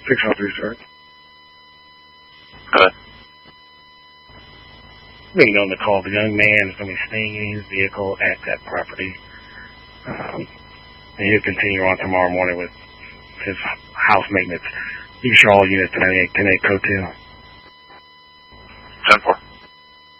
603, sir. Good. Being on the call, the young man is going to be staying in his vehicle at that property. And he'll continue on tomorrow morning with his house maintenance. You can show all units 98 code 2.